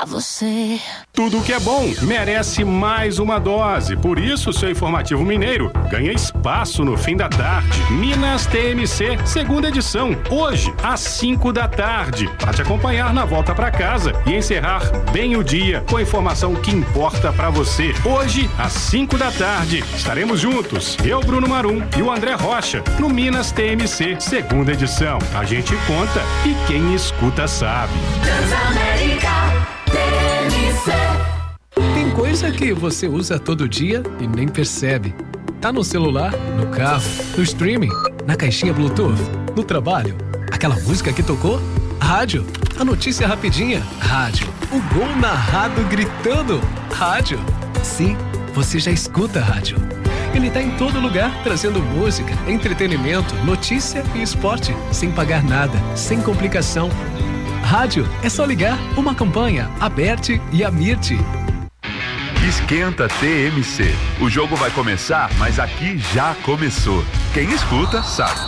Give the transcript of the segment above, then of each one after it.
você. Tudo que é bom merece mais uma dose. Por isso, seu Informativo Mineiro ganha espaço no fim da tarde. Minas TMC, segunda edição. Hoje, às 5 da tarde. Para te acompanhar na volta para casa e encerrar bem o dia com a informação que importa para você. Hoje, às 5 da tarde, estaremos juntos. Eu, Bruno Marum e o André Rocha, no Minas TMC, segunda edição. A gente conta e quem escuta sabe. Transamérica TMC. Tem coisa que você usa todo dia e nem percebe. Tá no celular, no carro, no streaming, na caixinha Bluetooth, no trabalho. Aquela música que tocou? Rádio. A notícia rapidinha? Rádio. O gol narrado gritando? Rádio. Sim, você já escuta rádio. Ele tá em todo lugar, trazendo música, entretenimento, notícia e esporte, sem pagar nada, sem complicação. Rádio é só ligar, uma campanha, Aberte e Amirte. Esquenta TMC. O jogo vai começar, mas aqui já começou. Quem escuta sabe.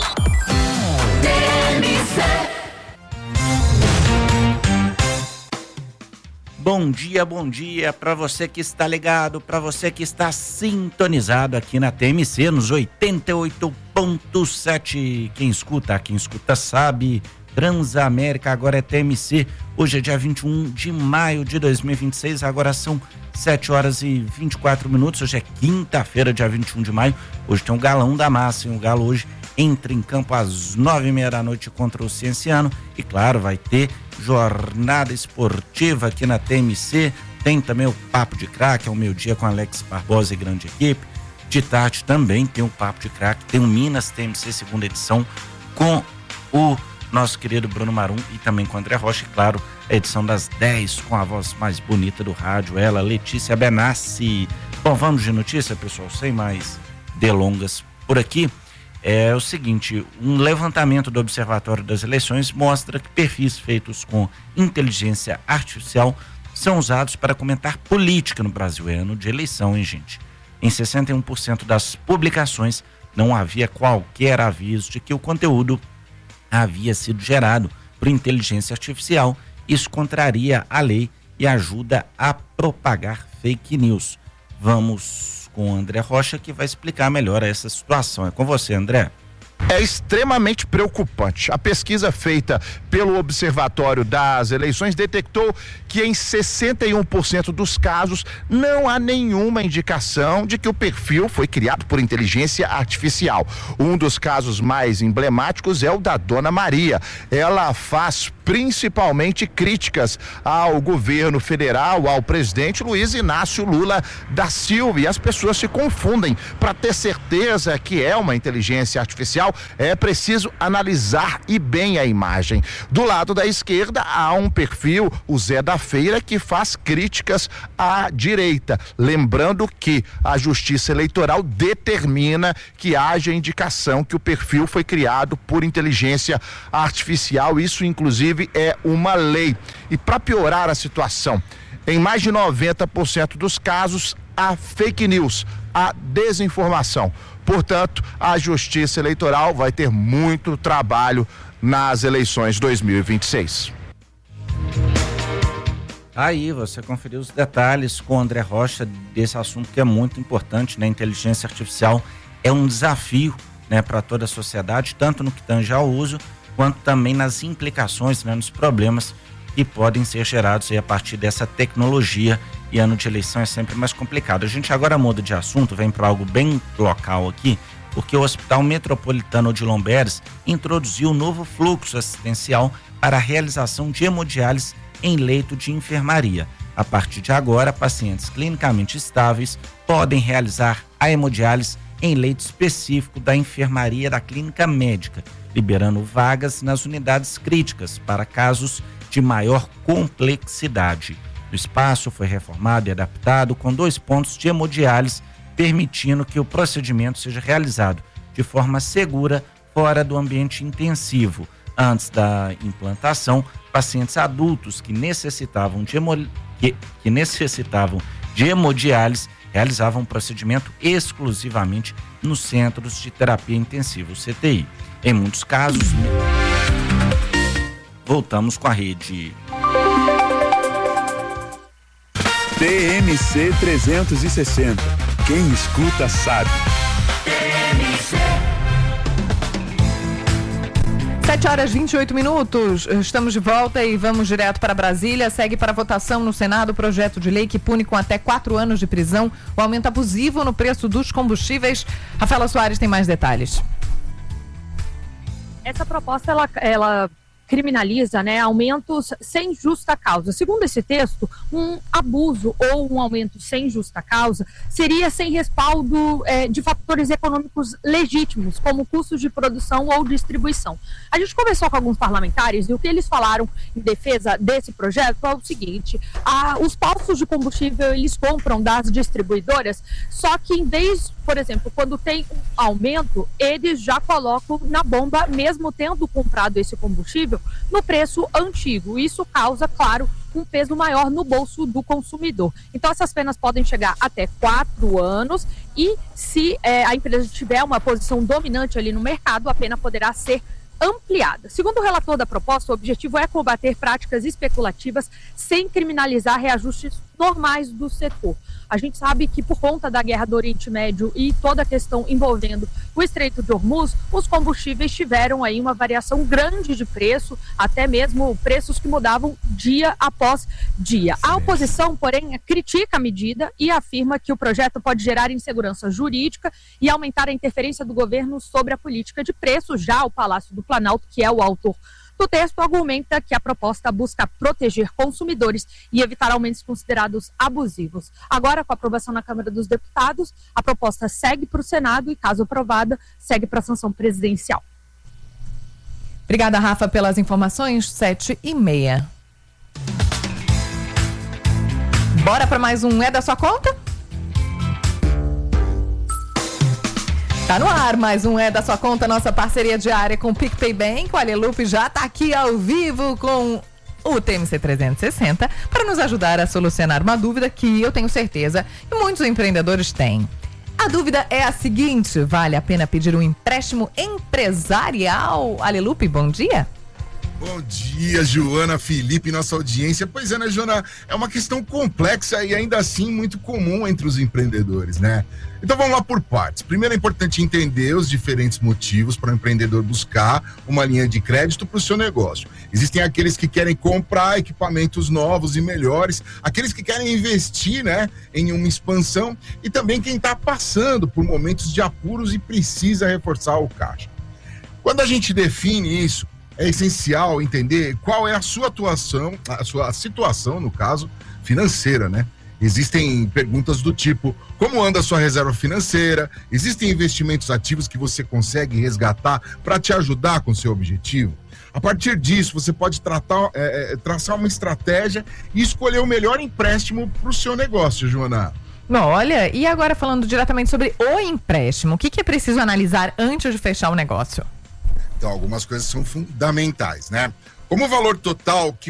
TMC. Bom dia para você que está ligado, para você que está sintonizado aqui na TMC nos 88.7. Quem escuta sabe. Transamérica agora é TMC. Hoje é dia 21 de maio de 2026, agora são 7 horas e 24 minutos. Hoje é quinta-feira, dia 21 de maio. Hoje tem o Galão da Massa, e o Galo hoje entra em campo às 9h30 da noite contra o Cienciano. E claro, vai ter jornada esportiva aqui na TMC. Tem também o Papo de Craque, ao meio-dia com Alex Barbosa e grande equipe. De tarde também tem o Papo de Craque, tem o Minas TMC segunda edição com o nosso querido Bruno Marum e também com o André Rocha, e claro, a edição das 10 com a voz mais bonita do rádio, ela, Letícia Benassi. Bom, vamos de notícia, pessoal, sem mais delongas por aqui. É o seguinte, um levantamento do Observatório das Eleições mostra que perfis feitos com inteligência artificial são usados para comentar política no Brasil. É ano de eleição, hein, gente? Em 61% das publicações não havia qualquer aviso de que o conteúdo havia sido gerado por inteligência artificial. Isso contraria a lei e ajuda a propagar fake news. Vamos com o André Rocha, que vai explicar melhor essa situação. É com você, André. É extremamente preocupante. A pesquisa feita pelo Observatório das Eleições detectou que em 61% dos casos não há nenhuma indicação de que o perfil foi criado por inteligência artificial. Um dos casos mais emblemáticos é o da Dona Maria. Ela faz principalmente críticas ao governo federal, ao presidente Luiz Inácio Lula da Silva, e as pessoas se confundem. Para ter certeza que é uma inteligência artificial, é preciso analisar e bem a imagem. Do lado da esquerda há um perfil, o Zé da Feira, que faz críticas à direita, lembrando que a Justiça Eleitoral determina que haja indicação que o perfil foi criado por inteligência artificial. Isso inclusive é uma lei. E para piorar a situação, em mais de 90% dos casos há fake news, há desinformação. Portanto, a Justiça Eleitoral vai ter muito trabalho nas eleições 2026. Aí você conferiu os detalhes com o André Rocha desse assunto que é muito importante, né? Inteligência artificial é um desafio, né, para toda a sociedade, tanto no que tange ao uso, quanto também nas implicações, né, nos problemas que podem ser gerados aí a partir dessa tecnologia. E ano de eleição é sempre mais complicado. A gente agora muda de assunto, vem para algo bem local aqui, porque o Hospital Metropolitano de Lomberes introduziu um novo fluxo assistencial para a realização de hemodiálise em leito de enfermaria. A partir de agora, pacientes clinicamente estáveis podem realizar a hemodiálise em leito específico da enfermaria da clínica médica, liberando vagas nas unidades críticas para casos de maior complexidade. O espaço foi reformado e adaptado com 2 pontos de hemodiálise, permitindo que o procedimento seja realizado de forma segura fora do ambiente intensivo. Antes da implantação, pacientes adultos que necessitavam de hemodiálise realizavam o procedimento exclusivamente nos centros de terapia intensiva, o CTI. Em muitos casos, né? Voltamos com a rede. TMC 360. Quem escuta sabe. 7h28. Estamos de volta e vamos direto para Brasília. Segue para votação no Senado o projeto de lei que pune com até 4 anos de prisão o aumento abusivo no preço dos combustíveis. Rafaela Soares tem mais detalhes. Essa proposta, ela criminaliza, aumentos sem justa causa. Segundo esse texto, um abuso ou um aumento sem justa causa seria sem respaldo de fatores econômicos legítimos, como custos de produção ou distribuição. A gente conversou com alguns parlamentares e o que eles falaram em defesa desse projeto é o seguinte: os postos de combustível, eles compram das distribuidoras, só que em vez, por exemplo, quando tem um aumento, eles já colocam na bomba, mesmo tendo comprado esse combustível, no preço antigo. Isso causa, claro, um peso maior no bolso do consumidor. Então, essas penas podem chegar até 4 anos e, se a empresa tiver uma posição dominante ali no mercado, a pena poderá ser ampliada. Segundo o relator da proposta, o objetivo é combater práticas especulativas sem criminalizar reajustes normais do setor. A gente sabe que por conta da guerra do Oriente Médio e toda a questão envolvendo o Estreito de Hormuz, os combustíveis tiveram aí uma variação grande de preço, até mesmo preços que mudavam dia após dia. A oposição, porém, critica a medida e afirma que o projeto pode gerar insegurança jurídica e aumentar a interferência do governo sobre a política de preços. Já o Palácio do Planalto, que é o autor do texto, argumenta que a proposta busca proteger consumidores e evitar aumentos considerados abusivos. Agora, com a aprovação na Câmara dos Deputados, a proposta segue para o Senado e, caso aprovada, segue para a sanção presidencial. Obrigada, Rafa, pelas informações. 7h30. Bora para mais um É da Sua Conta? Tá no ar, mais um É da Sua Conta, nossa parceria diária com o PicPay Bank. O Alelupe já tá aqui ao vivo com o TMC 360 para nos ajudar a solucionar uma dúvida que eu tenho certeza que muitos empreendedores têm. A dúvida é a seguinte: vale a pena pedir um empréstimo empresarial? Alelupe, bom dia. Bom dia, Joana, Felipe, nossa audiência. Pois é, né, Joana? É uma questão complexa e ainda assim muito comum entre os empreendedores, né? Então vamos lá por partes. Primeiro é importante entender os diferentes motivos para o empreendedor buscar uma linha de crédito para o seu negócio. Existem aqueles que querem comprar equipamentos novos e melhores, aqueles que querem investir, né, em uma expansão, e também quem está passando por momentos de apuros e precisa reforçar o caixa. Quando a gente define isso, é essencial entender qual é a sua atuação, a sua situação, no caso, financeira, né? Existem perguntas do tipo: como anda a sua reserva financeira? Existem investimentos ativos que você consegue resgatar para te ajudar com o seu objetivo? A partir disso, você pode traçar uma estratégia e escolher o melhor empréstimo para o seu negócio, Joana. Olha, e agora falando diretamente sobre o empréstimo, o que é preciso analisar antes de fechar o negócio? Então, algumas coisas são fundamentais, né? Como o valor total que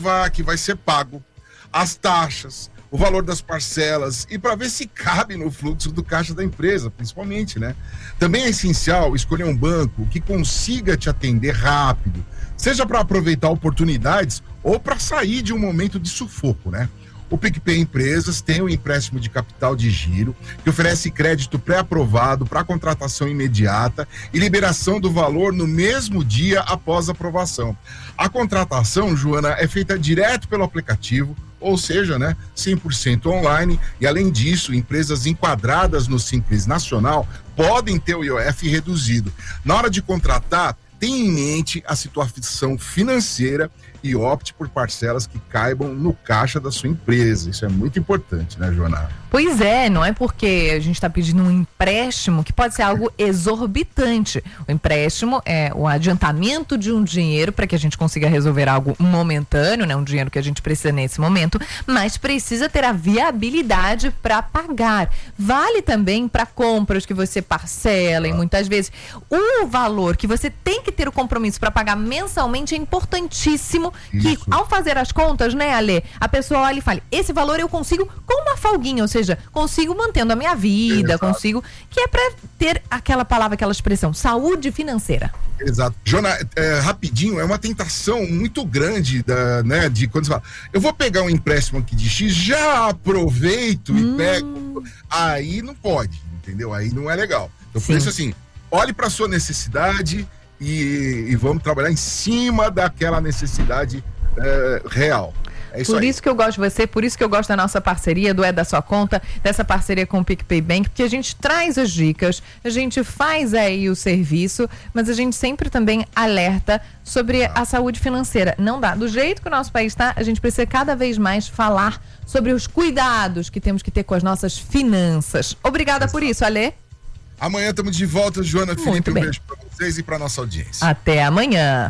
vai ser pago, as taxas, o valor das parcelas, e para ver se cabe no fluxo do caixa da empresa, principalmente, né? Também é essencial escolher um banco que consiga te atender rápido, seja para aproveitar oportunidades ou para sair de um momento de sufoco, né? O PicPay Empresas tem um empréstimo de capital de giro que oferece crédito pré-aprovado para contratação imediata e liberação do valor no mesmo dia após a aprovação. A contratação, Joana, é feita direto pelo aplicativo, ou seja, né, 100% online, e além disso, empresas enquadradas no Simples Nacional podem ter o IOF reduzido. Na hora de contratar, tenha em mente a situação financeira e opte por parcelas que caibam no caixa da sua empresa. Isso é muito importante, né, Joana? Pois é, não é porque a gente está pedindo um empréstimo que pode ser algo exorbitante. O empréstimo é o adiantamento de um dinheiro para que a gente consiga resolver algo momentâneo, né? Um dinheiro que a gente precisa nesse momento, mas precisa ter a viabilidade para pagar. Vale também para compras que você parcela e muitas vezes o valor que você tem que ter o compromisso para pagar mensalmente é importantíssimo que ao fazer as contas, né, Ale, a pessoa olha e fala, esse valor eu consigo com uma folguinha, ou seja, consigo mantendo a minha vida, consigo, que é para ter aquela palavra, aquela expressão, saúde financeira. Exato. Jona, rapidinho, é uma tentação muito grande né, de quando você fala, eu vou pegar um empréstimo aqui de X, já aproveito e pego. Aí não pode, entendeu? Aí não é legal. Então, por isso, assim, olhe para sua necessidade e vamos trabalhar em cima daquela necessidade real. É isso por aí. isso que eu gosto de você, por isso que eu gosto da nossa parceria, do É da Sua Conta, dessa parceria com o PicPay Bank, porque a gente traz as dicas, a gente faz aí o serviço, mas a gente sempre também alerta sobre a saúde financeira. Não dá. Do jeito que o nosso país está, a gente precisa cada vez mais falar sobre os cuidados que temos que ter com as nossas finanças. Obrigada por isso, Alê. Amanhã estamos de volta, Joana, Felipe, um bem. beijo para vocês e para nossa audiência. Até amanhã.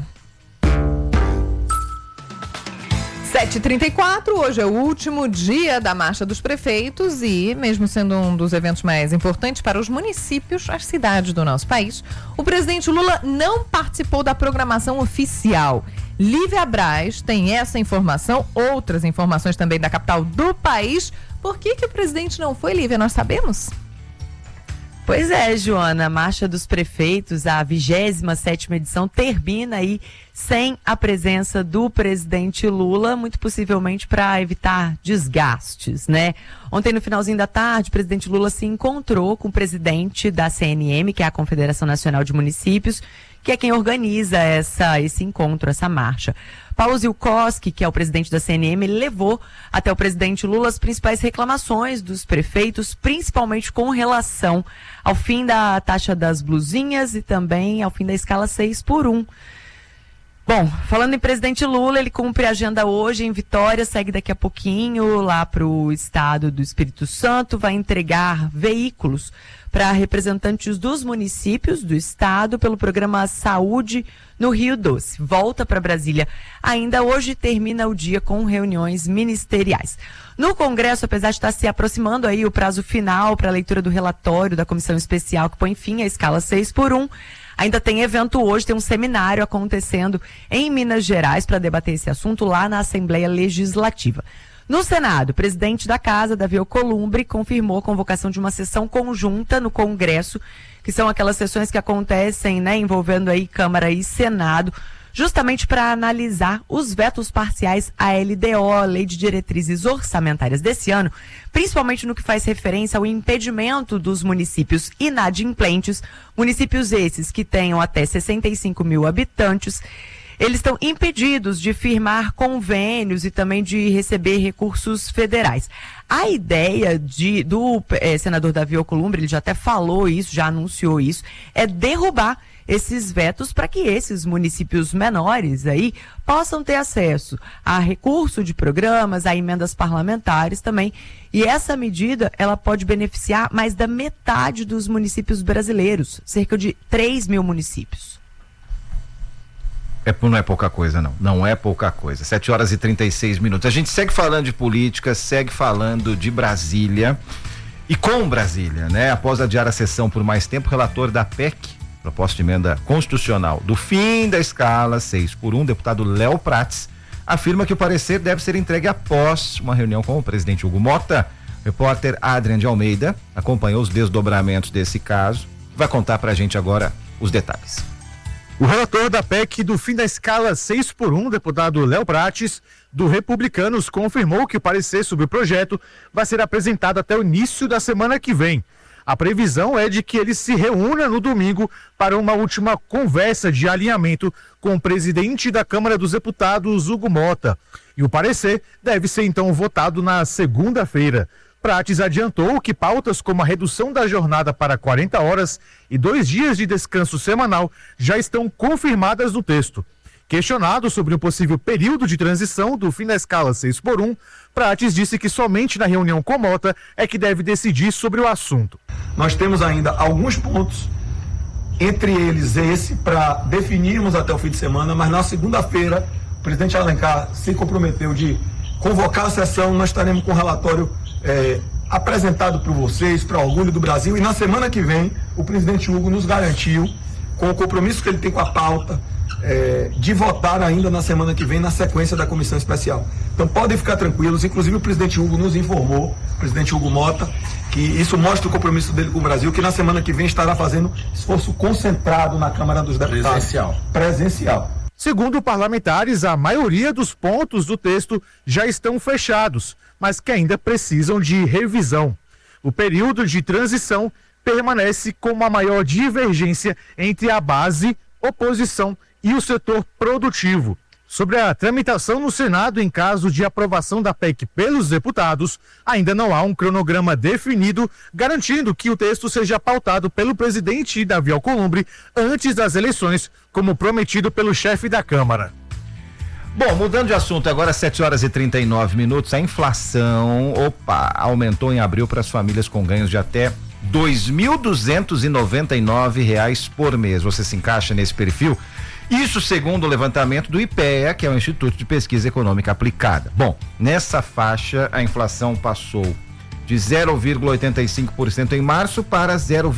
7h34, hoje é o último dia da Marcha dos Prefeitos e, mesmo sendo um dos eventos mais importantes para os municípios, as cidades do nosso país, o presidente Lula não participou da programação oficial. Lívia Braz tem essa informação, outras informações também da capital do país. Por que o presidente não foi, Lívia? Nós sabemos? Pois é, Joana, a Marcha dos Prefeitos, a 27ª edição, termina aí sem a presença do presidente Lula, muito possivelmente para evitar desgastes, né? Ontem, no finalzinho da tarde, o presidente Lula se encontrou com o presidente da CNM, que é a Confederação Nacional de Municípios, que é quem organiza esse encontro, essa marcha. Paulo Zilkowski, que é o presidente da CNM, ele levou até o presidente Lula as principais reclamações dos prefeitos, principalmente com relação ao fim da taxa das blusinhas e também ao fim da escala 6x1. Bom, falando em presidente Lula, ele cumpre a agenda hoje em Vitória, segue daqui a pouquinho lá para o estado do Espírito Santo, vai entregar veículos para representantes dos municípios do estado pelo programa Saúde no Rio Doce. Volta para Brasília ainda hoje, termina o dia com reuniões ministeriais. No Congresso, apesar de estar se aproximando aí o prazo final para a leitura do relatório da comissão especial que põe fim à escala 6x1, ainda tem evento hoje, tem um seminário acontecendo em Minas Gerais para debater esse assunto lá na Assembleia Legislativa. No Senado, o presidente da Casa, Davi Alcolumbre, confirmou a convocação de uma sessão conjunta no Congresso, que são aquelas sessões que acontecem, né, envolvendo aí Câmara e Senado, justamente para analisar os vetos parciais à LDO, a Lei de Diretrizes Orçamentárias desse ano, principalmente no que faz referência ao impedimento dos municípios inadimplentes, municípios esses que tenham até 65 mil habitantes. Eles estão impedidos de firmar convênios e também de receber recursos federais. A ideia do senador Davi Alcolumbre, ele já até falou isso, já anunciou isso, é derrubar esses vetos para que esses municípios menores aí possam ter acesso a recurso de programas, a emendas parlamentares também. E essa medida, ela pode beneficiar mais da metade dos municípios brasileiros, cerca de 3 mil municípios. Não é pouca coisa, não. Não é pouca coisa. 7h36. A gente segue falando de política, segue falando de Brasília e com Brasília, né? Após adiar a sessão por mais tempo, o relator da PEC, proposta de emenda constitucional, do fim da escala 6x1, deputado Léo Prates, afirma que o parecer deve ser entregue após uma reunião com o presidente Hugo Mota. O repórter Adrian de Almeida acompanhou os desdobramentos desse caso e vai contar pra gente agora os detalhes. O relator da PEC do fim da escala 6x1, deputado Léo Prates, do Republicanos, confirmou que o parecer sobre o projeto vai ser apresentado até o início da semana que vem. A previsão é de que ele se reúna no domingo para uma última conversa de alinhamento com o presidente da Câmara dos Deputados, Hugo Mota. E o parecer deve ser então votado na segunda-feira. Prates adiantou que pautas como a redução da jornada para 40 horas e 2 dias de descanso semanal já estão confirmadas no texto. Questionado sobre o possível período de transição do fim da escala 6x1, Prates disse que somente na reunião com Mota é que deve decidir sobre o assunto. Nós temos ainda alguns pontos, entre eles esse, para definirmos até o fim de semana, mas na segunda-feira o presidente Alencar se comprometeu de convocar a sessão, nós estaremos com o relatório apresentado por vocês, para orgulho do Brasil, e na semana que vem o presidente Hugo nos garantiu, com o compromisso que ele tem com a pauta, de votar ainda na semana que vem, na sequência da comissão especial. Então podem ficar tranquilos, inclusive o presidente Hugo nos informou, o presidente Hugo Mota, que isso mostra o compromisso dele com o Brasil, que na semana que vem estará fazendo esforço concentrado na Câmara dos Deputados. Presencial. Segundo parlamentares, a maioria dos pontos do texto já estão fechados, mas que ainda precisam de revisão. O período de transição permanece com uma maior divergência entre a base, oposição e o setor produtivo. Sobre a tramitação no Senado em caso de aprovação da PEC pelos deputados, ainda não há um cronograma definido, garantindo que o texto seja pautado pelo presidente Davi Alcolumbre antes das eleições, como prometido pelo chefe da Câmara. Bom, mudando de assunto, agora 7h39, a inflação, aumentou em abril para as famílias com ganhos de até R$ 2.299 por mês. Você se encaixa nesse perfil? Isso segundo o levantamento do IPEA, que é o Instituto de Pesquisa Econômica Aplicada. Bom, nessa faixa a inflação passou de 0,85% em março para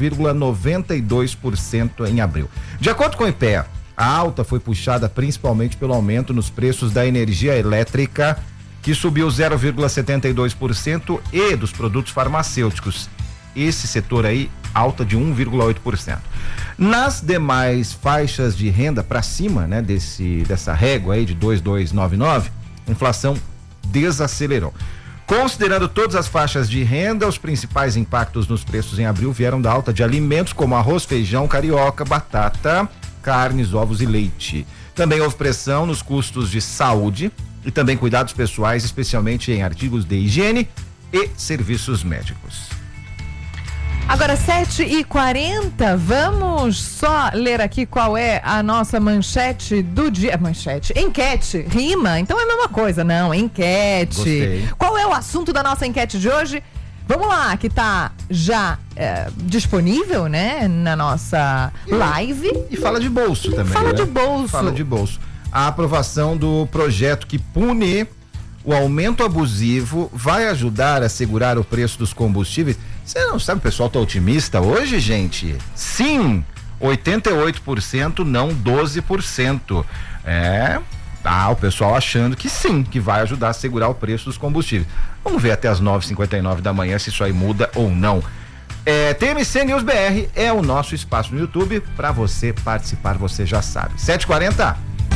0,92% em abril. De acordo com o IPEA, a alta foi puxada principalmente pelo aumento nos preços da energia elétrica, que subiu 0,72%, e dos produtos farmacêuticos. Esse setor aí, alta de 1,8%. Nas demais faixas de renda para cima, né, dessa régua aí de 2,299, a inflação desacelerou. Considerando todas as faixas de renda, os principais impactos nos preços em abril vieram da alta de alimentos como arroz, feijão, carioca, batata, carnes, ovos e leite. Também houve pressão nos custos de saúde e também cuidados pessoais, especialmente em artigos de higiene e serviços médicos. Agora 7h40, vamos só ler aqui qual é a nossa manchete do dia. Enquete, rima, então é a mesma coisa, não, enquete. Gostei. Qual é o assunto da nossa enquete de hoje? Vamos lá, que tá já disponível, né, na nossa live. E fala de bolso também. Fala, né? de bolso. Fala de bolso. A aprovação do projeto que pune o aumento abusivo vai ajudar a segurar o preço dos combustíveis. Você não sabe, o pessoal tá otimista hoje, gente? Sim, 88%, não 12%. O pessoal achando que sim, que vai ajudar a segurar o preço dos combustíveis. Vamos ver até as 9h59 da manhã se isso aí muda ou não. TMC News BR é o nosso espaço no YouTube para você participar, você já sabe. 7h40.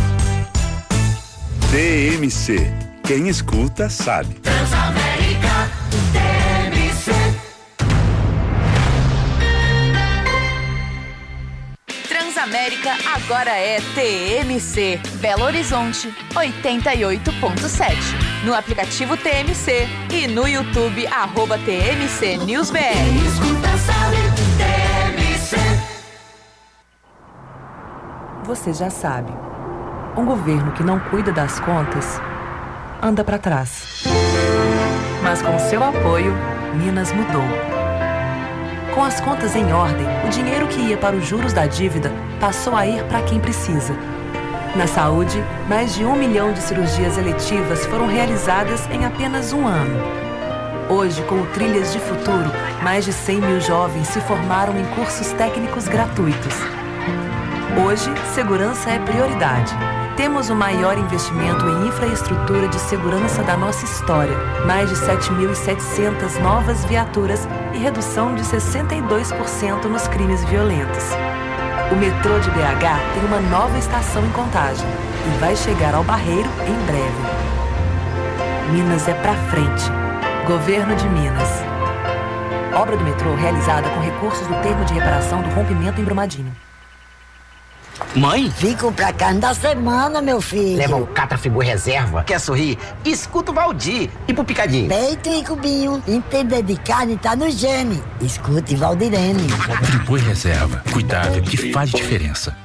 TMC. Quem escuta sabe. Transamérica, TMC. Transamérica agora é TMC. Belo Horizonte, 88.7. No aplicativo TMC e no YouTube, @TMC News BR. Quem escuta sabe, TMC. Você já sabe. Um governo que não cuida das contas anda para trás. Mas com seu apoio, Minas mudou. Com as contas em ordem, o dinheiro que ia para os juros da dívida passou a ir para quem precisa. Na saúde, mais de 1 milhão de cirurgias eletivas foram realizadas em apenas um ano. Hoje, com o Trilhas de Futuro, mais de 100 mil jovens se formaram em cursos técnicos gratuitos. Hoje, segurança é prioridade. Temos o maior investimento em infraestrutura de segurança da nossa história. Mais de 7.700 novas viaturas e redução de 62% nos crimes violentos. O metrô de BH tem uma nova estação em Contagem e vai chegar ao Barreiro em breve. Minas é pra frente. Governo de Minas. Obra do metrô realizada com recursos do termo de reparação do rompimento em Brumadinho. Mãe? Vim comprar carne da semana, meu filho. Leva o Catrafibu Reserva. Quer sorrir? Escuta o Valdir. E pro Picadinho? Peito e cubinho. Entender de carne tá no gene. Escute Valdirene. Fribu Reserva. Cuidado que faz diferença.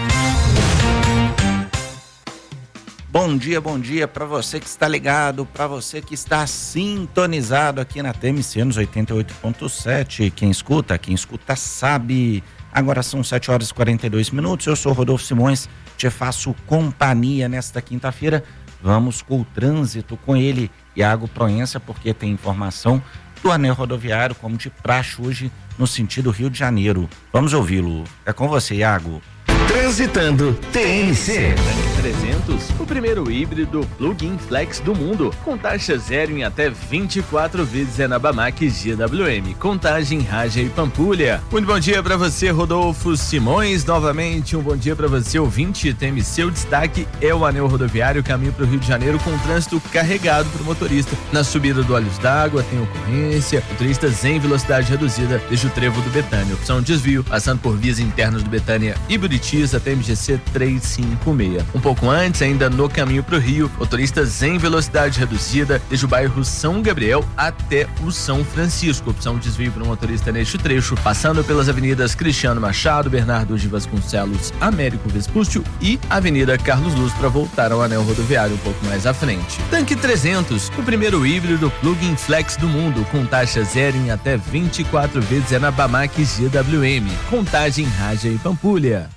Bom dia para você que está ligado, para você que está sintonizado aqui na TMC nos 88.7. Quem escuta sabe. Agora são 7h42. Eu sou Rodolfo Simões, te faço companhia nesta quinta-feira. Vamos com o trânsito com ele, Iago Proença, porque tem informação do anel rodoviário, como de praxe hoje, no sentido Rio de Janeiro. Vamos ouvi-lo. É com você, Iago. Transitando TMC. Tanque 300, o primeiro híbrido plug-in flex do mundo, com taxa zero em até 24 vezes na Bamac GWM, Contagem, Raja e Pampulha. Muito bom dia para você, Rodolfo Simões. Novamente, um bom dia para você, ouvinte TMC. O destaque é o anel rodoviário, caminho para o Rio de Janeiro, com trânsito carregado para o motorista. Na subida do Olhos d'Água tem ocorrência, motoristas em velocidade reduzida desde o trevo do Betânia. Opção desvio, passando por vias internas do Betânia e Buriti até MGC 356. Um pouco antes, ainda no caminho para o Rio, motoristas em velocidade reduzida desde o bairro São Gabriel até o São Francisco. Opção desvio para o motorista neste trecho, passando pelas avenidas Cristiano Machado, Bernardo de Vasconcelos, Américo Vespúcio e Avenida Carlos Luz para voltar ao anel rodoviário um pouco mais à frente. Tanque 300, o primeiro híbrido plug-in flex do mundo, com taxa zero em até 24 vezes na Bamac GWM, Contagem, Raja e Pampulha.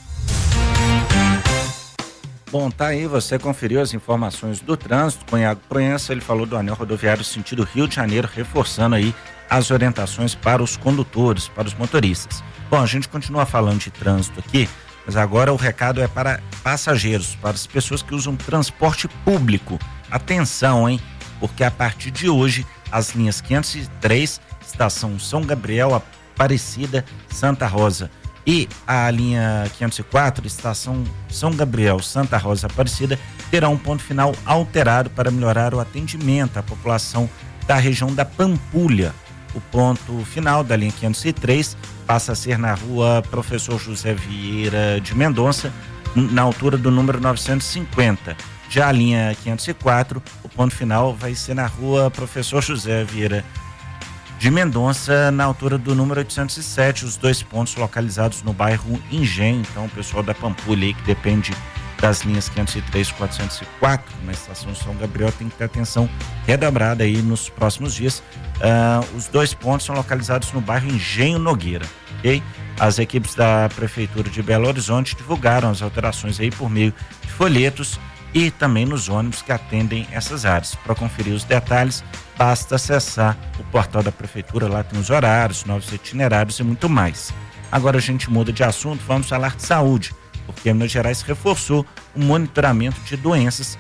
Bom, tá aí, você conferiu as informações do trânsito com Iago Proença. Ele falou do anel rodoviário sentido Rio de Janeiro, reforçando aí as orientações para os condutores, para os motoristas. Bom, a gente continua falando de trânsito aqui, mas agora o recado é para passageiros, para as pessoas que usam transporte público. Atenção, hein? Porque a partir de hoje, as linhas 503, Estação São Gabriel, Aparecida, Santa Rosa, e a linha 504, Estação São Gabriel, Santa Rosa, Aparecida, terá um ponto final alterado para melhorar o atendimento à população da região da Pampulha. O ponto final da linha 503 passa a ser na rua Professor José Vieira de Mendonça, na altura do número 950. Já a linha 504, o ponto final vai ser na rua Professor José Vieira de Mendonça, na altura do número 807, os dois pontos localizados no bairro Engenho. Então, o pessoal da Pampulha aí, que depende das linhas 503 e 404, na estação São Gabriel, tem que ter atenção redobrada aí nos próximos dias. Os dois pontos são localizados no bairro Engenho Nogueira, ok? As equipes da Prefeitura de Belo Horizonte divulgaram as alterações aí por meio de folhetos e também nos ônibus que atendem essas áreas. Para conferir os detalhes, basta acessar o portal da Prefeitura, lá tem os horários, novos itinerários e muito mais. Agora a gente muda de assunto, vamos falar de saúde, porque Minas Gerais reforçou o monitoramento de doenças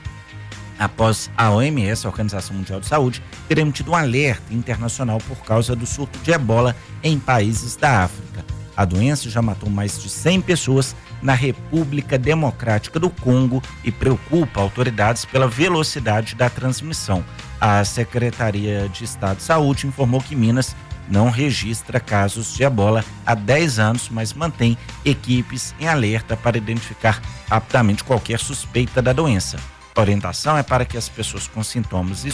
após a OMS, a Organização Mundial de Saúde, ter emitido um alerta internacional por causa do surto de ebola em países da África. A doença já matou mais de 100 pessoas na República Democrática do Congo e preocupa autoridades pela velocidade da transmissão. A Secretaria de Estado de Saúde informou que Minas não registra casos de ebola há 10 anos, mas mantém equipes em alerta para identificar rapidamente qualquer suspeita da doença. A orientação é para que as pessoas com sintomas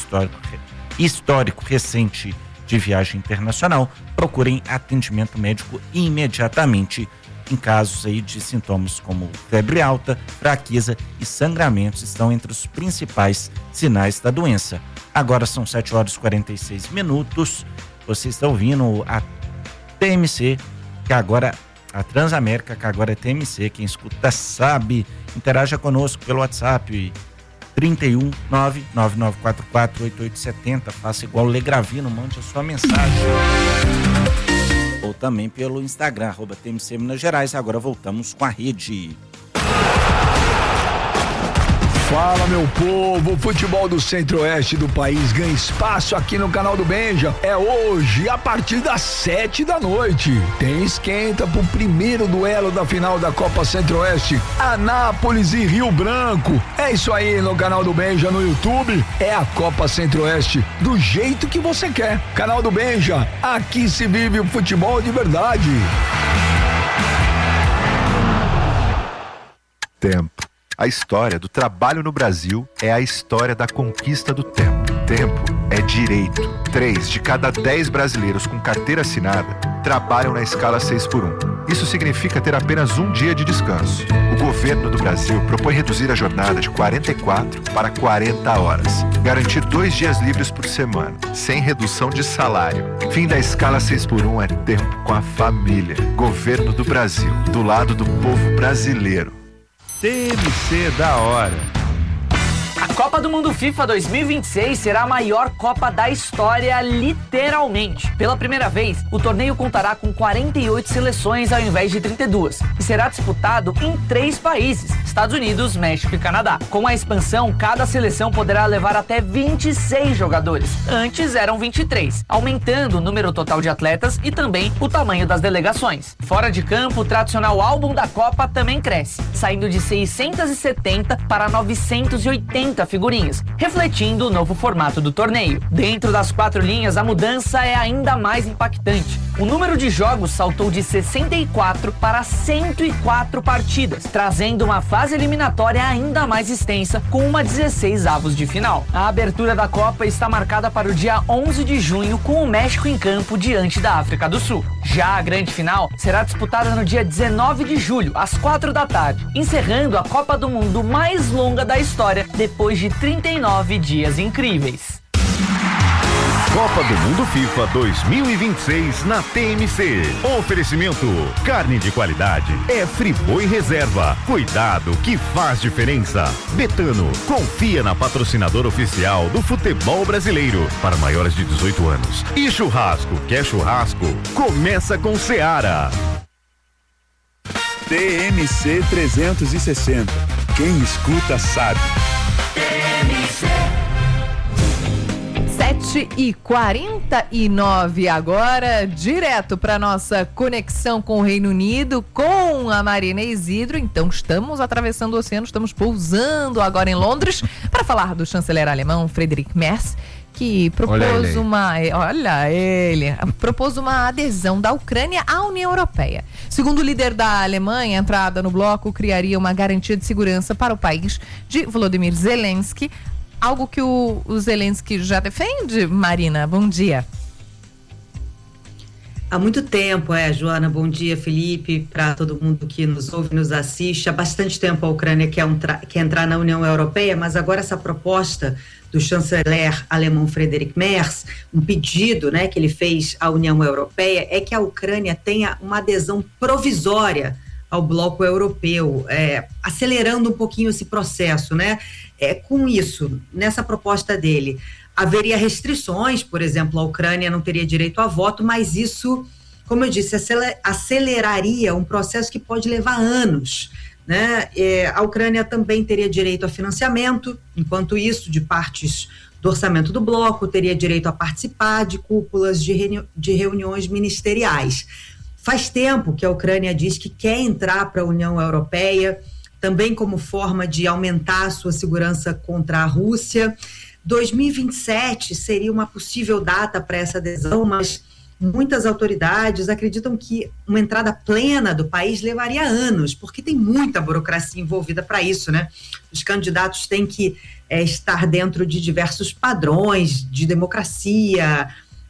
histórico recente de viagem internacional procurem atendimento médico imediatamente. Em casos aí de sintomas como febre alta, fraqueza e sangramentos estão entre os principais sinais da doença. Agora são 7h46. Você está ouvindo a TMC, que agora a Transamérica, que agora é TMC. Quem escuta sabe. Interaja conosco pelo WhatsApp 31 99944 8870. Faça igual o Legravino, mande a sua mensagem. Ou também pelo Instagram, @TMC Minas Gerais. Agora voltamos com a rede. Fala, meu povo, o futebol do Centro-Oeste do país ganha espaço aqui no canal do Benja. É hoje, a partir das 7 da noite. Tem esquenta pro primeiro duelo da final da Copa Centro-Oeste, Anápolis e Rio Branco. É isso aí, no canal do Benja no YouTube. É a Copa Centro-Oeste do jeito que você quer. Canal do Benja, aqui se vive o futebol de verdade. Tempo. A história do trabalho no Brasil é a história da conquista do tempo. Tempo é direito. 3 de cada 10 brasileiros com carteira assinada trabalham na escala 6x1. Isso significa ter apenas um dia de descanso. O governo do Brasil propõe reduzir a jornada de 44 para 40 horas. Garantir 2 dias livres por semana, sem redução de salário. Fim da escala 6x1 é tempo com a família. Governo do Brasil, do lado do povo brasileiro. TMC da hora. A Copa do Mundo FIFA 2026 será a maior Copa da história, literalmente. Pela primeira vez, o torneio contará com 48 seleções ao invés de 32 e será disputado em 3 países: Estados Unidos, México e Canadá. Com a expansão, cada seleção poderá levar até 26 jogadores. Antes eram 23, aumentando o número total de atletas e também o tamanho das delegações. Fora de campo, o tradicional álbum da Copa também cresce, saindo de 670 para 980 figurinhas, refletindo o novo formato do torneio. Dentro das 4 linhas, a mudança é ainda mais impactante. O número de jogos saltou de 64 para 104 partidas, trazendo uma fase eliminatória ainda mais extensa, com uma 16 avos de final. A abertura da Copa está marcada para o dia 11 de junho, com o México em campo diante da África do Sul. Já a grande final será disputada no dia 19 de julho, às 4 da tarde, encerrando a Copa do Mundo mais longa da história, depois de 39 dias incríveis. Copa do Mundo FIFA 2026 na TMC. Oferecimento: carne de qualidade é Friboi Reserva. Cuidado que faz diferença. Betano, confia na patrocinadora oficial do futebol brasileiro para maiores de 18 anos. E churrasco, quer churrasco? Começa com Seara. TMC 360. Quem escuta sabe. TMC. 7h49 agora, direto para nossa conexão com o Reino Unido, com a Marina Isidro. Então estamos atravessando o oceano, estamos pousando agora em Londres para falar do chanceler alemão Friedrich Merz, que propôs propôs uma adesão da Ucrânia à União Europeia. Segundo o líder da Alemanha, a entrada no bloco criaria uma garantia de segurança para o país de Volodymyr Zelensky, algo que o Zelensky já defende. Marina, bom dia. Há muito tempo, Joana, bom dia, Felipe, para todo mundo que nos ouve, nos assiste. Há bastante tempo a Ucrânia quer entrar na União Europeia, mas agora essa proposta do chanceler alemão Friedrich Merz, um pedido, que ele fez à União Europeia, é que a Ucrânia tenha uma adesão provisória ao bloco europeu, acelerando um pouquinho esse processo, com isso, nessa proposta dele, haveria restrições, por exemplo, a Ucrânia não teria direito a voto, mas isso, como eu disse, aceleraria um processo que pode levar anos, a Ucrânia também teria direito a financiamento, enquanto isso, de partes do orçamento do bloco, teria direito a participar de cúpulas de reuniões ministeriais. Faz tempo que a Ucrânia diz que quer entrar para a União Europeia, também como forma de aumentar a sua segurança contra a Rússia. 2027 seria uma possível data para essa adesão, mas muitas autoridades acreditam que uma entrada plena do país levaria anos, porque tem muita burocracia envolvida para isso, Os candidatos têm que estar dentro de diversos padrões de democracia,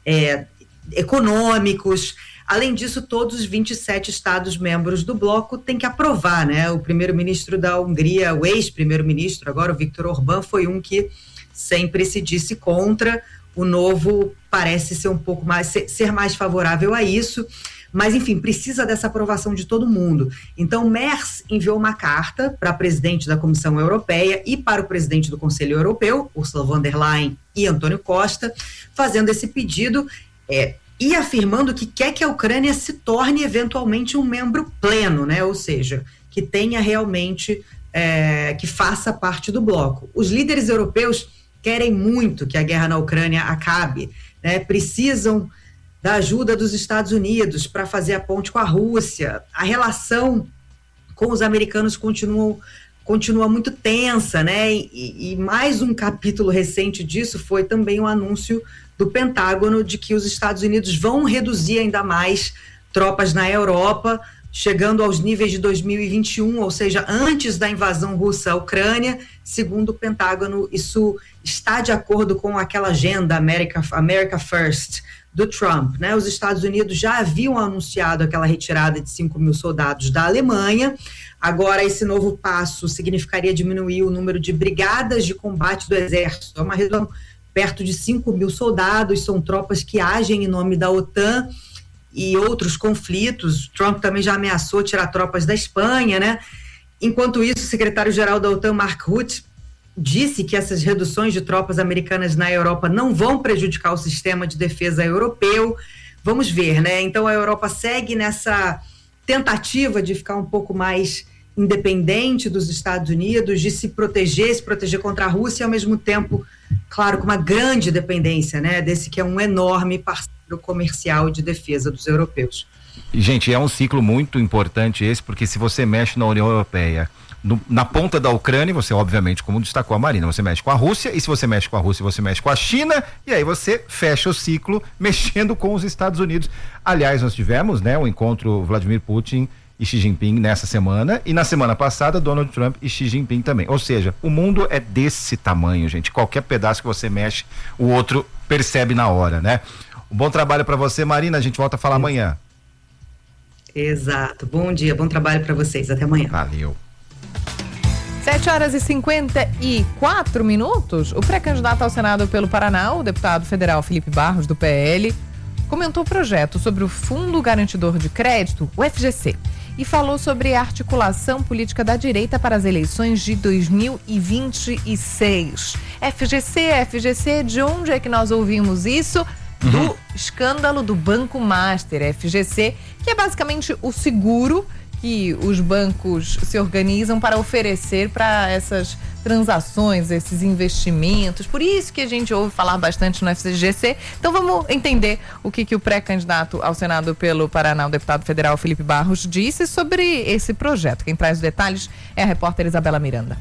econômicos. Além disso, todos os 27 Estados-membros do bloco têm que aprovar, O primeiro-ministro da Hungria, o ex-primeiro-ministro, agora o Viktor Orbán, foi um que sempre se disse contra. O novo parece ser ser mais favorável a isso, mas, enfim, precisa dessa aprovação de todo mundo. Então, Merz enviou uma carta para a presidente da Comissão Europeia e para o presidente do Conselho Europeu, Ursula von der Leyen e Antônio Costa, fazendo esse pedido, e afirmando que quer que a Ucrânia se torne eventualmente um membro pleno, ou seja, que tenha realmente, que faça parte do bloco. Os líderes europeus querem muito que a guerra na Ucrânia acabe, precisam da ajuda dos Estados Unidos para fazer a ponte com a Rússia. A relação com os americanos continua muito tensa, e mais um capítulo recente disso foi também o anúncio do Pentágono de que os Estados Unidos vão reduzir ainda mais tropas na Europa, chegando aos níveis de 2021, ou seja, antes da invasão russa à Ucrânia. Segundo o Pentágono, isso está de acordo com aquela agenda America First do Trump, Os Estados Unidos já haviam anunciado aquela retirada de 5.000 soldados da Alemanha. Agora, esse novo passo significaria diminuir o número de brigadas de combate do Exército. É uma redução perto de 5.000 soldados, são tropas que agem em nome da OTAN e outros conflitos. Trump também já ameaçou tirar tropas da Espanha, Enquanto isso, o secretário-geral da OTAN, Mark Rutte, disse que essas reduções de tropas americanas na Europa não vão prejudicar o sistema de defesa europeu. Vamos ver, né? Então a Europa segue nessa tentativa de ficar um pouco mais independente dos Estados Unidos, de se proteger contra a Rússia, e ao mesmo tempo, claro, com uma grande dependência, né, desse que é um enorme parceiro comercial de defesa dos europeus. Gente, é um ciclo muito importante esse, porque se você mexe na União Europeia, na ponta da Ucrânia, você obviamente, como destacou a Marina, você mexe com a Rússia, e se você mexe com a Rússia, você mexe com a China, e aí você fecha o ciclo mexendo com os Estados Unidos. Aliás, nós tivemos, né, o encontro Vladimir Putin e Xi Jinping nessa semana, e na semana passada Donald Trump e Xi Jinping também. Ou seja, o mundo é desse tamanho, gente. Qualquer pedaço que você mexe, o outro percebe na hora, né? Um bom trabalho para você, Marina. A gente volta a falar amanhã. Exato. Bom dia, bom trabalho para vocês. Até amanhã. Valeu. 7h54. O pré-candidato ao Senado pelo Paraná, o deputado federal Felipe Barros, do PL, comentou o projeto sobre o Fundo Garantidor de Crédito, o FGC, e falou sobre a articulação política da direita para as eleições de 2026. FGC, de onde é que nós ouvimos isso? Do escândalo do Banco Master, FGC, que é basicamente o seguro que os bancos se organizam para oferecer para essas transações, esses investimentos. Por isso que a gente ouve falar bastante no FGC. Então vamos entender o que o pré-candidato ao Senado pelo Paraná, o deputado federal Felipe Barros, disse sobre esse projeto. Quem traz os detalhes é a repórter Isabela Miranda.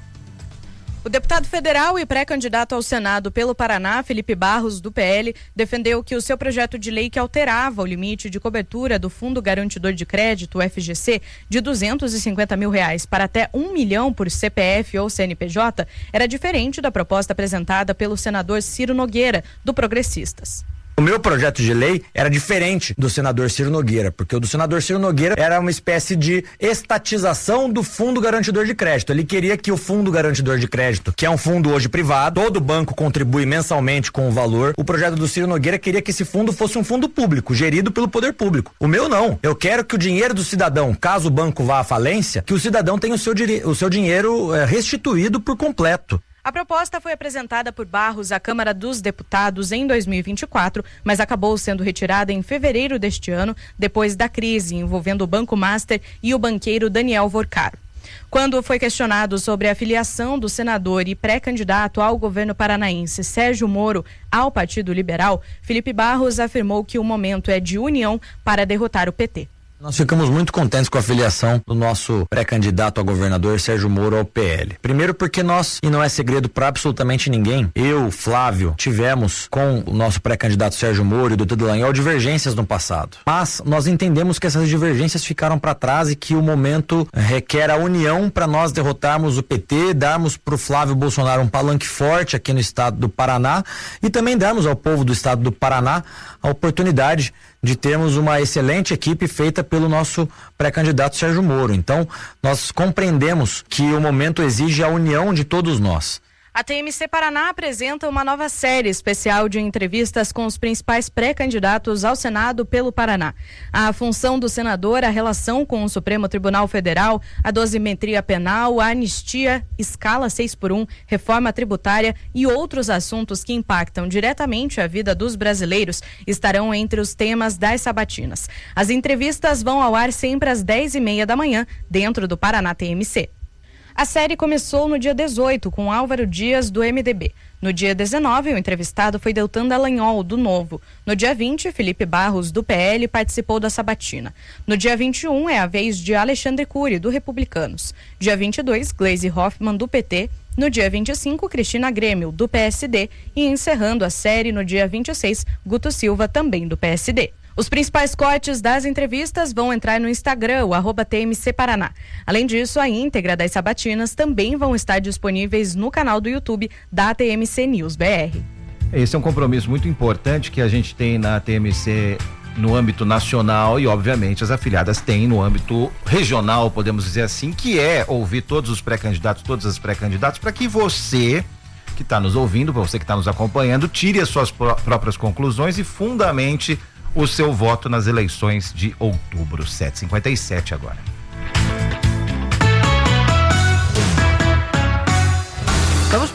O deputado federal e pré-candidato ao Senado pelo Paraná, Felipe Barros, do PL, defendeu que o seu projeto de lei que alterava o limite de cobertura do Fundo Garantidor de Crédito, o FGC, de R$250 mil para até R$1 milhão por CPF ou CNPJ, era diferente da proposta apresentada pelo senador Ciro Nogueira, do Progressistas. O meu projeto de lei era diferente do senador Ciro Nogueira, porque o do senador Ciro Nogueira era uma espécie de estatização do Fundo Garantidor de Crédito. Ele queria que o Fundo Garantidor de Crédito, que é um fundo hoje privado, todo banco contribui mensalmente com o valor. O projeto do Ciro Nogueira queria que esse fundo fosse um fundo público, gerido pelo poder público. O meu não. Eu quero que o dinheiro do cidadão, caso o banco vá à falência, que o cidadão tenha o seu dinheiro restituído por completo. A proposta foi apresentada por Barros à Câmara dos Deputados em 2024, mas acabou sendo retirada em fevereiro deste ano, depois da crise envolvendo o Banco Master e o banqueiro Daniel Vorcaro. Quando foi questionado sobre a filiação do senador e pré-candidato ao governo paranaense Sérgio Moro ao Partido Liberal, Felipe Barros afirmou que o momento é de união para derrotar o PT. Nós ficamos muito contentes com a filiação do nosso pré-candidato a governador Sérgio Moro ao PL. Primeiro porque nós, e não é segredo para absolutamente ninguém, eu, Flávio, tivemos com o nosso pré-candidato Sérgio Moro e o Dr. Dallagnol divergências no passado. Mas nós entendemos que essas divergências ficaram para trás e que o momento requer a união para nós derrotarmos o PT, darmos para o Flávio Bolsonaro um palanque forte aqui no estado do Paraná e também darmos ao povo do estado do Paraná a oportunidade de termos uma excelente equipe feita pelo nosso pré-candidato Sérgio Moro. Então, nós compreendemos que o momento exige a união de todos nós. A TMC Paraná apresenta uma nova série especial de entrevistas com os principais pré-candidatos ao Senado pelo Paraná. A função do senador, a relação com o Supremo Tribunal Federal, a dosimetria penal, a anistia, escala 6x1, reforma tributária e outros assuntos que impactam diretamente a vida dos brasileiros estarão entre os temas das sabatinas. As entrevistas vão ao ar sempre às 10h30 da manhã, dentro do Paraná TMC. A série começou no dia 18, com Álvaro Dias, do MDB. No dia 19, o entrevistado foi Deltan Dallagnol, do Novo. No dia 20, Felipe Barros, do PL, participou da sabatina. No dia 21, é a vez de Alexandre Cury, do Republicanos. Dia 22, Gleisi Hoffmann, do PT. No dia 25, Cristina Grêmio, do PSD. E encerrando a série, no dia 26, Guto Silva, também do PSD. Os principais cortes das entrevistas vão entrar no Instagram, o @TMC Paraná. Além disso, a íntegra das sabatinas também vão estar disponíveis no canal do YouTube da TMC News BR. Esse é um compromisso muito importante que a gente tem na TMC no âmbito nacional e, obviamente, as afiliadas têm no âmbito regional, podemos dizer assim, que é ouvir todos os pré-candidatos, todas as pré-candidatas, para que você que está nos ouvindo, para você que está nos acompanhando, tire as suas próprias conclusões e fundamente o seu voto nas eleições de outubro. 7h57 agora. Vamos para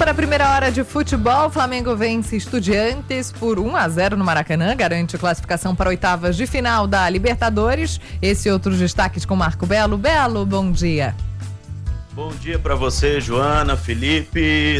para a primeira hora de futebol. Flamengo vence Estudiantes por 1-0 no Maracanã, garante classificação para oitavas de final da Libertadores. Esse e outros destaques com Marco Belo. Belo, bom dia. Bom dia para você, Joana, Felipe,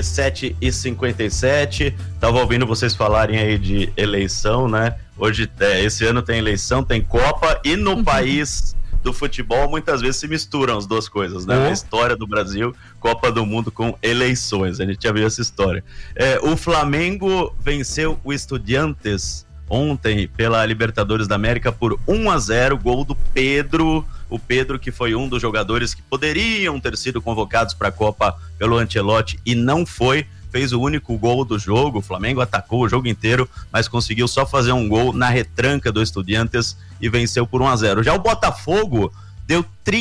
7h57. Tava ouvindo vocês falarem aí de eleição, né? Hoje, esse ano tem eleição, tem Copa e no país do futebol muitas vezes se misturam as duas coisas, né? A história do Brasil, Copa do Mundo com eleições, a gente já viu essa história. O Flamengo venceu o Estudiantes ontem pela Libertadores da América por 1-0, gol do Pedro, o Pedro que foi um dos jogadores que poderiam ter sido convocados para a Copa pelo Ancelotti e não foi, fez o único gol do jogo. O Flamengo atacou o jogo inteiro, mas conseguiu só fazer um gol na retranca do Estudiantes e venceu por 1-0. Já o Botafogo deu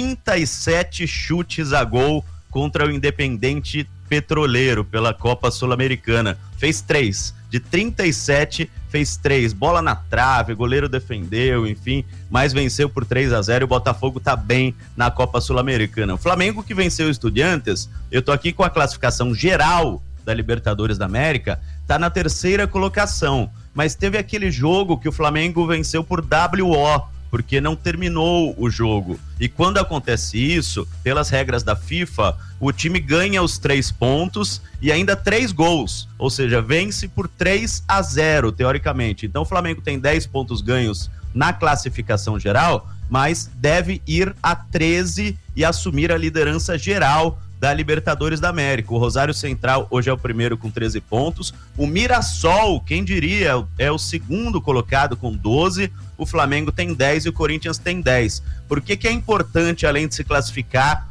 37 chutes a gol contra o Independente Petroleiro pela Copa Sul-Americana. Fez 3. De 37, fez 3. Bola na trave, goleiro defendeu, enfim, mas venceu por 3-0 e o Botafogo tá bem na Copa Sul-Americana. O Flamengo que venceu o Estudiantes, eu tô aqui com a classificação geral da Libertadores da América, tá na 3ª colocação, mas teve aquele jogo que o Flamengo venceu por WO, porque não terminou o jogo. E quando acontece isso, pelas regras da FIFA, o time ganha os 3 pontos e ainda 3 gols, ou seja, vence por 3-0, teoricamente. Então o Flamengo tem 10 pontos ganhos na classificação geral, mas deve ir a 13 e assumir a liderança geral da Libertadores da América. O Rosário Central hoje é o primeiro com 13 pontos. O Mirassol, quem diria, é o segundo colocado com 12. O Flamengo tem 10 e o Corinthians tem 10. Por que é importante, além de se classificar,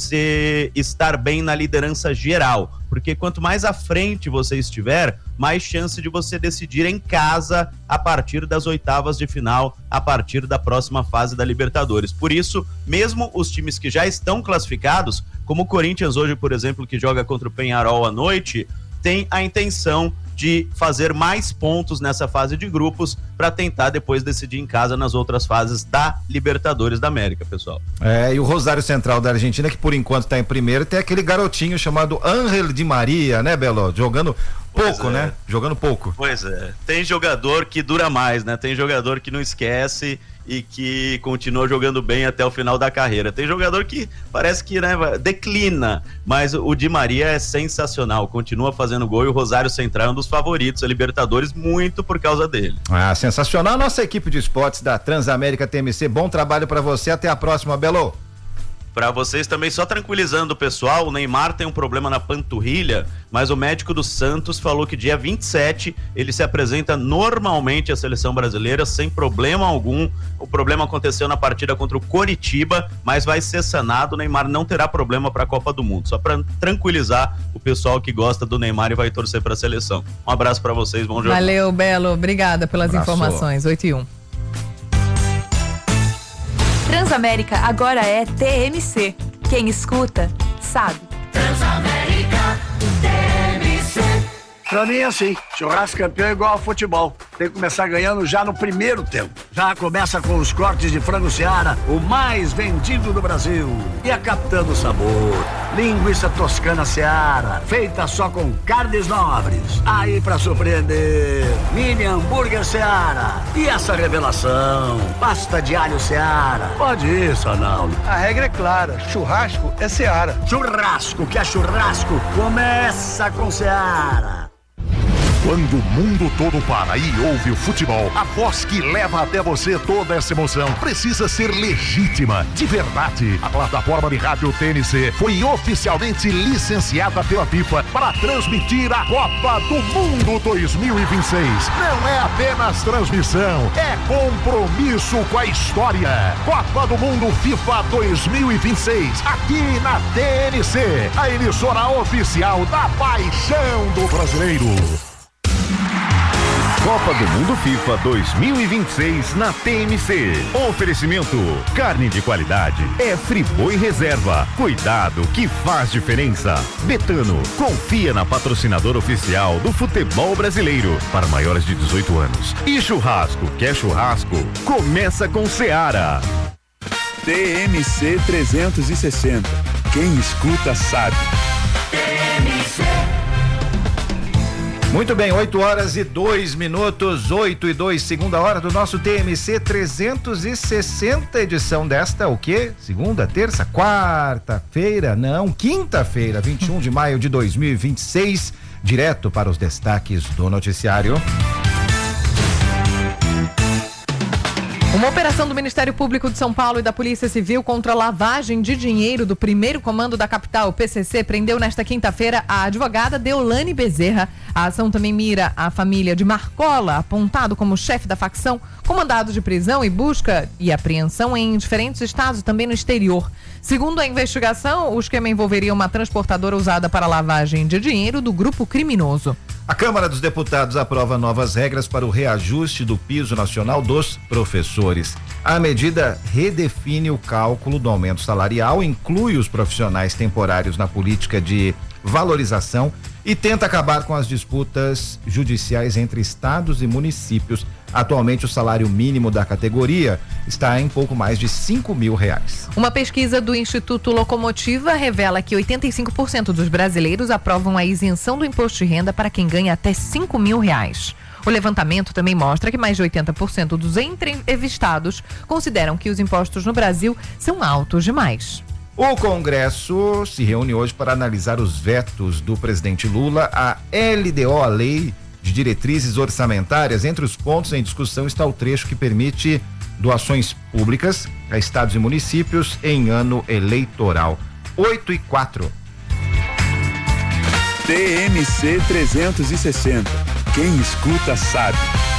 você estar bem na liderança geral? Porque quanto mais à frente você estiver, mais chance de você decidir em casa a partir das oitavas de final, a partir da próxima fase da Libertadores. Por isso, mesmo os times que já estão classificados, como o Corinthians hoje, por exemplo, que joga contra o Peñarol à noite, tem a intenção de fazer mais pontos nessa fase de grupos para tentar depois decidir em casa nas outras fases da Libertadores da América, pessoal. E o Rosário Central da Argentina, que por enquanto está em primeiro, tem aquele garotinho chamado Ángel Di Maria, né, Belo? Jogando pouco, né? Jogando pouco. Pois é. Tem jogador que dura mais, né? Tem jogador que não esquece e que continua jogando bem até o final da carreira. Tem jogador que parece que, né, declina, mas o Di Maria é sensacional, continua fazendo gol e o Rosário Central é um dos favoritos a Libertadores, muito por causa dele. Sensacional. Nossa equipe de esportes da Transamérica TMC, bom trabalho para você, até a próxima, Belo. Para vocês também, só tranquilizando o pessoal, o Neymar tem um problema na panturrilha, mas o médico do Santos falou que dia 27 ele se apresenta normalmente à seleção brasileira, sem problema algum. O problema aconteceu na partida contra o Coritiba, mas vai ser sanado, o Neymar não terá problema para a Copa do Mundo. Só para tranquilizar o pessoal que gosta do Neymar e vai torcer para a seleção. Um abraço para vocês, bom jogo. Valeu, Belo, obrigada pelas informações. 8:01. Transamérica agora é TMC. Quem escuta, sabe. Transamérica, TMC. Pra mim é assim, churrasco campeão é igual ao futebol. Tem que começar ganhando já no primeiro tempo. Já começa com os cortes de frango Seara, o mais vendido do Brasil. E a Capitã do Sabor, linguiça toscana Seara, feita só com carnes nobres. Aí pra surpreender, mini hambúrguer Seara. E essa revelação, pasta de alho Seara. Pode ir, Sanaldo. A regra é clara, churrasco é Seara. Churrasco que é churrasco, começa com Seara. Quando o mundo todo para e ouve o futebol, a voz que leva até você toda essa emoção precisa ser legítima, de verdade. A plataforma de rádio TNC foi oficialmente licenciada pela FIFA para transmitir a Copa do Mundo 2026. Não é apenas transmissão, é compromisso com a história. Copa do Mundo FIFA 2026, aqui na TNC, a emissora oficial da paixão do brasileiro. Copa do Mundo FIFA 2026 na TMC. Oferecimento: carne de qualidade é Friboi Reserva. Cuidado que faz diferença. Betano, confia na patrocinadora oficial do futebol brasileiro para maiores de 18 anos. E churrasco, quer churrasco? Começa com Seara. TMC 360. Quem escuta sabe. TMC. Muito bem, 8h02, 8:02, segunda hora do nosso TMC 360, edição desta, o quê? Segunda, terça, quarta-feira, não, quinta-feira, 21 de maio de 2026, direto para os destaques do noticiário. Uma operação do Ministério Público de São Paulo e da Polícia Civil contra a lavagem de dinheiro do primeiro comando da capital, o PCC, prendeu nesta quinta-feira a advogada Deolane Bezerra. A ação também mira a família de Marcola, apontado como chefe da facção, com mandado de prisão e busca e apreensão em diferentes estados, também no exterior. Segundo a investigação, o esquema envolveria uma transportadora usada para lavagem de dinheiro do grupo criminoso. A Câmara dos Deputados aprova novas regras para o reajuste do piso nacional dos professores. A medida redefine o cálculo do aumento salarial, inclui os profissionais temporários na política de valorização e tenta acabar com as disputas judiciais entre estados e municípios. Atualmente, o salário mínimo da categoria está em pouco mais de R$5.000. Uma pesquisa do Instituto Locomotiva revela que 85% dos brasileiros aprovam a isenção do imposto de renda para quem ganha até R$5.000. O levantamento também mostra que mais de 80% dos entrevistados consideram que os impostos no Brasil são altos demais. O Congresso se reúne hoje para analisar os vetos do presidente Lula à LDO, a Lei de Diretrizes Orçamentárias. Entre os pontos em discussão está o trecho que permite doações públicas a estados e municípios em ano eleitoral. 8:04. TMC 360. Quem escuta sabe.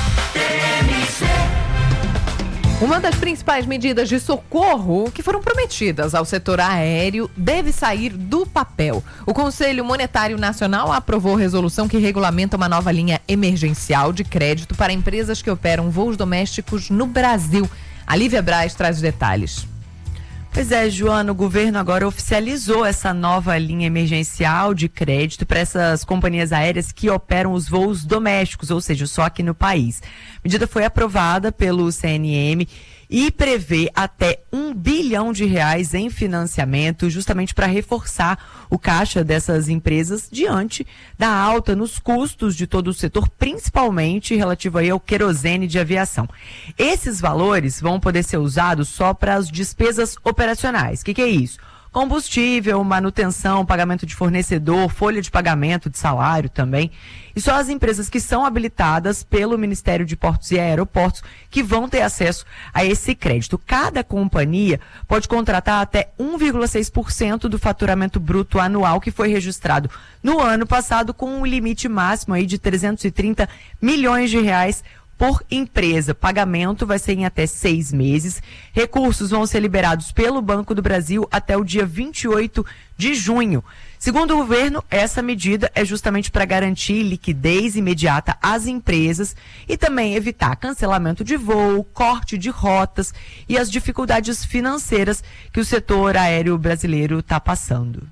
Uma das principais medidas de socorro que foram prometidas ao setor aéreo deve sair do papel. O Conselho Monetário Nacional aprovou resolução que regulamenta uma nova linha emergencial de crédito para empresas que operam voos domésticos no Brasil. A Lívia Braz traz os detalhes. Pois é, Joana, o governo agora oficializou essa nova linha emergencial de crédito para essas companhias aéreas que operam os voos domésticos, ou seja, só aqui no país. A medida foi aprovada pelo CNM e prevê até R$1 bilhão em financiamento, justamente para reforçar o caixa dessas empresas diante da alta nos custos de todo o setor, principalmente relativo aí ao querosene de aviação. Esses valores vão poder ser usados só para as despesas operacionais. O que é isso? Combustível, manutenção, pagamento de fornecedor, folha de pagamento de salário também. E só as empresas que são habilitadas pelo Ministério de Portos e Aeroportos que vão ter acesso a esse crédito. Cada companhia pode contratar até 1,6% do faturamento bruto anual que foi registrado no ano passado, com um limite máximo aí de R$330 milhões por empresa. Pagamento vai ser em até 6 meses. Recursos vão ser liberados pelo Banco do Brasil até o dia 28 de junho. Segundo o governo, essa medida é justamente para garantir liquidez imediata às empresas e também evitar cancelamento de voo, corte de rotas e as dificuldades financeiras que o setor aéreo brasileiro está passando.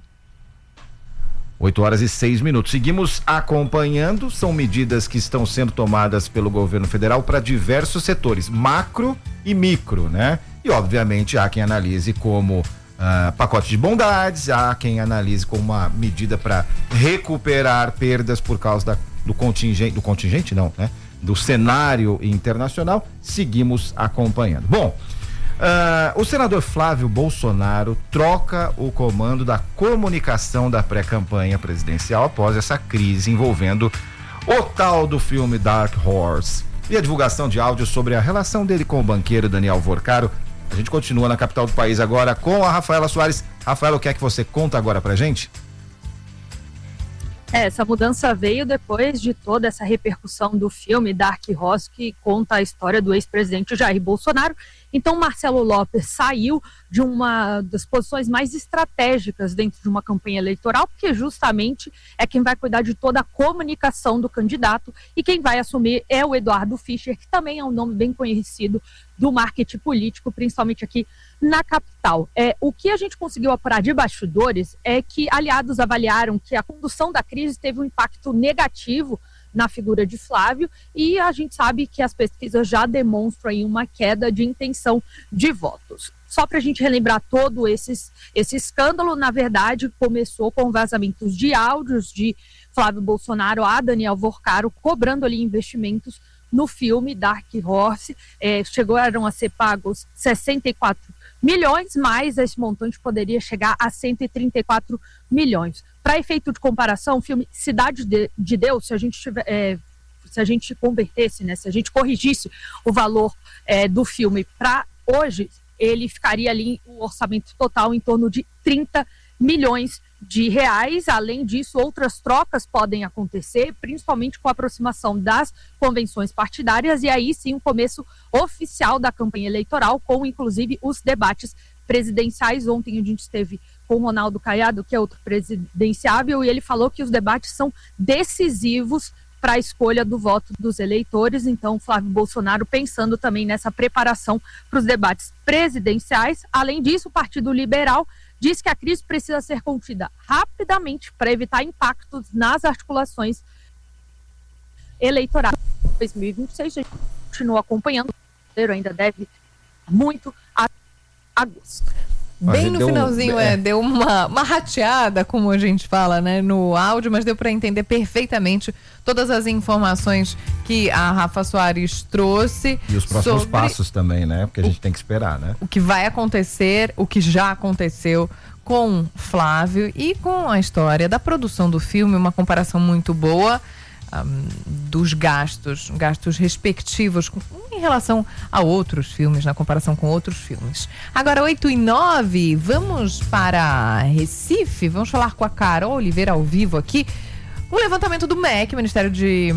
8h06. Seguimos acompanhando, são medidas que estão sendo tomadas pelo governo federal para diversos setores, macro e micro, né? E obviamente há quem analise como pacote de bondades, há quem analise como uma medida para recuperar perdas por causa do cenário internacional. Seguimos acompanhando. Bom, o senador Flávio Bolsonaro troca o comando da comunicação da pré-campanha presidencial após essa crise envolvendo o tal do filme Dark Horse e a divulgação de áudio sobre a relação dele com o banqueiro Daniel Vorcaro. A gente continua na capital do país agora com a Rafaela Soares. Rafaela, o que é que você conta agora pra gente? Essa mudança veio depois de toda essa repercussão do filme Dark Horse, que conta a história do ex-presidente Jair Bolsonaro. Então, Marcelo Lopes saiu de uma das posições mais estratégicas dentro de uma campanha eleitoral, porque justamente é quem vai cuidar de toda a comunicação do candidato, e quem vai assumir é o Eduardo Fischer, que também é um nome bem conhecido do marketing político, principalmente aqui na capital. O que a gente conseguiu apurar de bastidores é que aliados avaliaram que a condução da crise teve um impacto negativo na figura de Flávio, e a gente sabe que as pesquisas já demonstram aí uma queda de intenção de votos. Só para a gente relembrar todo esse escândalo, na verdade, começou com vazamentos de áudios de Flávio Bolsonaro a Daniel Vorcaro, cobrando ali investimentos no filme Dark Horse. Chegaram a ser pagos 64 milhões, mas esse montante poderia chegar a 134 milhões. Para efeito de comparação, o filme Cidade de Deus, se a gente convertesse, né, se a gente corrigisse o valor do filme para hoje, ele ficaria ali o orçamento total em torno de 30 milhões de reais. Além disso, outras trocas podem acontecer, principalmente com a aproximação das convenções partidárias, e aí sim o começo oficial da campanha eleitoral, com inclusive os debates presidenciais. Ontem a gente esteve com o Ronaldo Caiado, que é outro presidenciável, e ele falou que os debates são decisivos para a escolha do voto dos eleitores. Então, Flávio Bolsonaro pensando também nessa preparação para os debates presidenciais. Além disso, o Partido Liberal diz que a crise precisa ser contida rapidamente para evitar impactos nas articulações eleitorais. 2026, a gente continua acompanhando, o ainda deve muito a agosto. Bem no finalzinho, deu uma rateada, como a gente fala, né, no áudio, mas deu para entender perfeitamente todas as informações que a Rafa Soares trouxe. E os próximos passos também, né? Porque a gente tem que esperar, né? O que vai acontecer, o que já aconteceu com Flávio e com a história da produção do filme, uma comparação muito boa. Dos gastos respectivos em relação a outros filmes, na comparação com outros filmes. Agora, 8h09, vamos para Recife, vamos falar com a Carol Oliveira ao vivo aqui. Um levantamento do MEC, Ministério de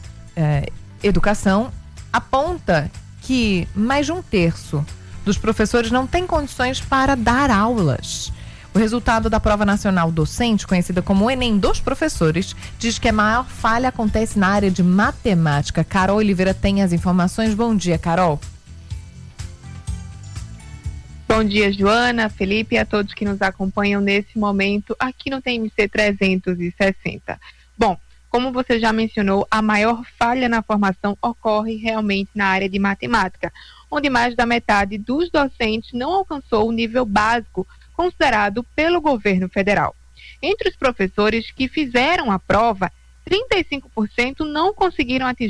Educação, aponta que mais de 1/3 dos professores não tem condições para dar aulas. O resultado da Prova Nacional Docente, conhecida como o Enem dos Professores, diz que a maior falha acontece na área de matemática. Carol Oliveira tem as informações. Bom dia, Carol. Bom dia, Joana, Felipe e a todos que nos acompanham nesse momento aqui no TMC 360. Bom, como você já mencionou, a maior falha na formação ocorre realmente na área de matemática, onde mais da metade dos docentes não alcançou o nível básico considerado pelo governo federal. Entre os professores que fizeram a prova, 35% não conseguiram atingir